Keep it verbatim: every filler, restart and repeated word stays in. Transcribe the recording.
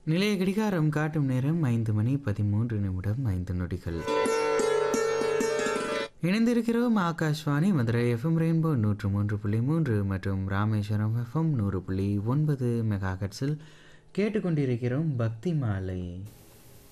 நிலைய கடிகாரம் காட்டும் நேரம் ஐந்து மணி பதிமூன்று நிமிடம் ஐந்து நொடிகள். இணைந்திருக்கிறோம் ஆகாஷ்வாணி மதுரை எஃப்எம் ரெயின்போ நூற்று மூன்று புள்ளி மூன்று மற்றும் ராமேஸ்வரம் எஃப்எம் நூறு புள்ளி ஒன்பது மெகா ஹெர்ட்ஸில் கேட்டுக்கொண்டிருக்கிறோம் பக்தி மாலை.